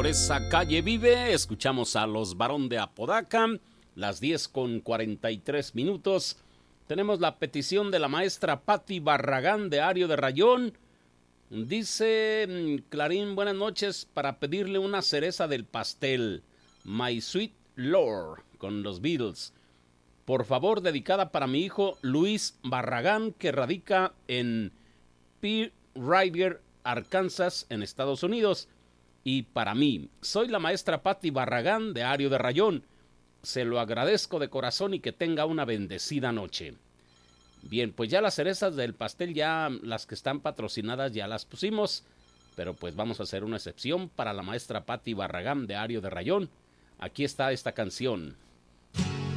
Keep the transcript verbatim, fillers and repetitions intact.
por esa calle vive. Escuchamos a los Barón de Apodaca, las diez con cuarenta y tres minutos. Tenemos la petición de la maestra Patti Barragán de Ario de Rayón. Dice Clarín, buenas noches, para pedirle una cereza del pastel, My Sweet Lord, con los Beatles. Por favor, dedicada para mi hijo Luis Barragán, que radica en Pearl River, Arkansas, en Estados Unidos. Y para mí, soy la maestra Patti Barragán de Ario de Rayón. Se lo agradezco de corazón y que tenga una bendecida noche. Bien, pues ya las cerezas del pastel, ya las que están patrocinadas ya las pusimos, pero pues vamos a hacer una excepción para la maestra Patti Barragán de Ario de Rayón. Aquí está esta canción.